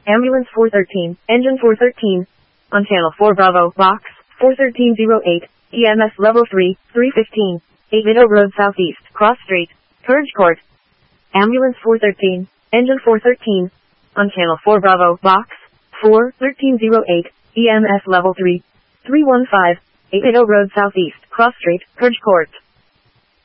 Ambulance 413, Engine 413. On Channel 4 Bravo, Box 41308, EMS Level 3, 315, 8 Meadow Road Southeast, Cross Street, Purge Court. Ambulance 413, Engine 413. On Channel 4 Bravo, Box 41308, EMS Level 3, 315, 8 Meadow Road Southeast, Cross Street, Purge Court.